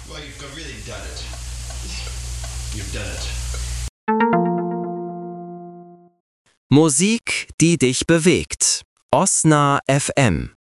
Well, you've really done it. You've done it. Musik, die dich bewegt. Osna FM